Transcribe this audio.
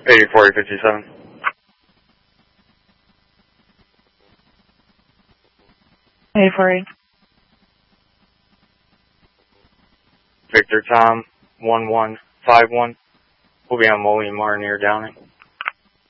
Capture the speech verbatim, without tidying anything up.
eighty-four fifty-seven. eighty-four eight. Victor Tom, one one five one. We'll be on William Martin near Downing.